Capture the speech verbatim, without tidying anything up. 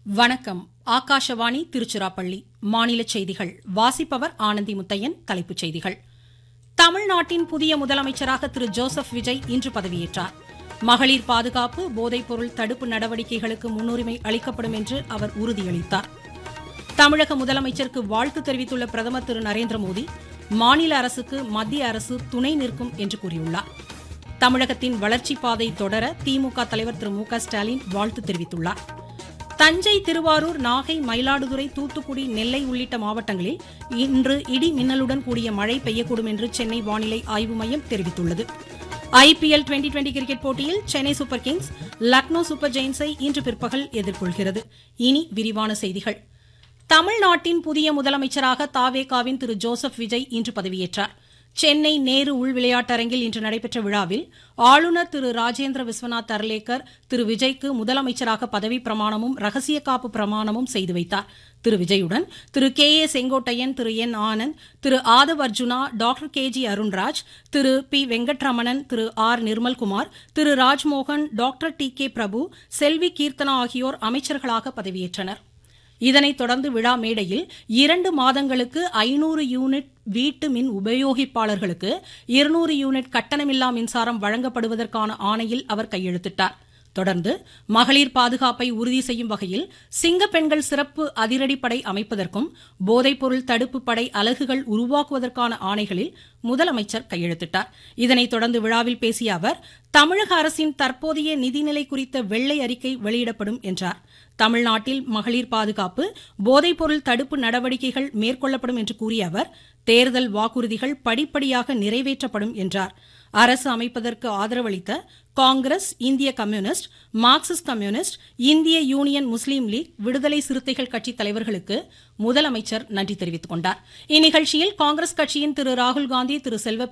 வணக்கம். ஆகாஷவாணி திருச்சிராப்பள்ளி. மாநில செய்திகள் வாசிப்பவர் ஆனந்தி முத்தையன். தலைப்புச் செய்திகள். தமிழ்நாட்டின் புதிய முதலமைச்சராக திரு ஜோசப் விஜய் இன்று பதவியேற்றார். மகளிர் பாதுகாப்பு, போதைப்பொருள் தடுப்பு நடவடிக்கைகளுக்கு முன்னுரிமை அளிக்கப்படும் என்று அவர் உறுதியளித்தார். தமிழக முதலமைச்சருக்கு வாழ்த்து தெரிவித்துள்ள பிரதமர் திரு நரேந்திரமோடி, மாநில அரசுக்கு மத்திய அரசு துணை நிற்கும் என்று கூறியுள்ளார். தமிழகத்தின் வளர்ச்சிப் பாதை தொடர திமுக தலைவர் திரு மு க ஸ்டாலின் வாழ்த்து தெரிவித்துள்ளார். தஞ்சை, திருவாரூர், நாகை, மயிலாடுதுறை, தூத்துக்குடி, நெல்லை உள்ளிட்ட மாவட்டங்களில் இன்று இடி மின்னலுடன் கூடிய மழை பெய்யக்கூடும் என்று சென்னை வானிலை ஆய்வு மையம் தெரிவித்துள்ளது. I P L twenty twenty cricket போட்டியில் Chennai super Kings Lucknow super ஜெயின்ஸை இன்று பிற்பகல் எதிர்கொள்கிறது. இனி விரிவான செய்திகள். தமிழ்நாட்டின் புதிய முதலமைச்சராக தாவேகாவின் திரு ஜோசப் விஜய் இன்று பதவியேற்றார். சென்னை நேரு உள் விளையாட்டரங்கில் இன்று நடைபெற்ற விழாவில் ஆளுநர் திரு ராஜேந்திர விஸ்வநாத் அர்லேக்கர் திரு விஜய்க்கு முதலமைச்சராக பதவி பிரமாணமும் ரகசிய காப்பு பிரமாணமும் செய்து வைத்தார். திரு விஜயுடன் திரு K A Sengottaiyan, Thiru N Anand, Thiru Aadhav Arjuna, doctor K G Arunraj, Thiru B Venkataramanan, Thiru R Nirmalkumar, Thiru Rajmohan, doctor D K பிரபு, செல்வி கீர்த்தனா ஆகியோர் அமைச்சர்களாக பதவியேற்றனர். இதனைத் தொடர்ந்து விழா மேடையில் இரண்டு மாதங்களுக்கு ஐநூறு யூனிட் வீட்டு மின் உபயோகிப்பாளர்களுக்கு இருநூறு யூனிட் கட்டணமில்லா மின்சாரம் வழங்கப்படுவதற்கான ஆணையில் அவர் கையெழுத்திட்டார். தொடர்ந்து மகளிர் பாதுகாப்பை உறுதி செய்யும் வகையில் சிங்கப்பெண்கள் சிறப்பு அதிரடிப்படை அமைப்பதற்கும் போதைப்பொருள் தடுப்பு படை அலகுகள் உருவாக்குவதற்கான ஆணைகளில் முதலமைச்சர் கையெழுத்திட்டார். இதனைத் தொடர்ந்து விழாவில் பேசிய அவர், தமிழக அரசின் தற்போதைய நிதிநிலை குறித்த வெள்ளை அறிக்கை வெளியிடப்படும் என்றார். தமிழ்நாட்டில் மகளிர் பாதுகாப்பு, போதைப்பொருள் தடுப்பு நடவடிக்கைகள் மேற்கொள்ளப்படும் என்று கூறிய அவர், தேர்தல் வாக்குறுதிகள் படிப்படியாக நிறைவேற்றப்படும் என்றார். அரசு அமைப்பதற்கு ஆதரவளித்த காங்கிரஸ், இந்திய கம்யூனிஸ்ட், மார்க்சிஸ்ட் கம்யூனிஸ்ட், இந்திய யூனியன் முஸ்லீம் லீக், விடுதலை சிறுத்தைகள் கட்சி தலைவர்களுக்கு முதலமைச்சர் நன்றி தெரிவித்துக் கொண்டார். இந்நிகழ்ச்சியில் காங்கிரஸ் கட்சியின் திரு ராகுல்காந்தி, திரு செல்வ